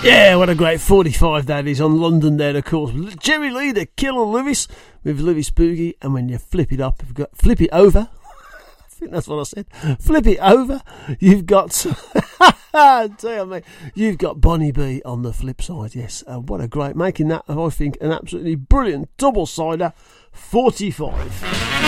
Yeah, what a great 45 that is on London there, of course. Jerry Lee, the Killer Lewis, with Lewis Boogie, and when you flip it up, you've got flip it over. I think that's what I said. Flip it over. You've got, tell me, you've got Bonnie B on the flip side. Yes, what a great, making that, I think, an absolutely brilliant double-sider 45.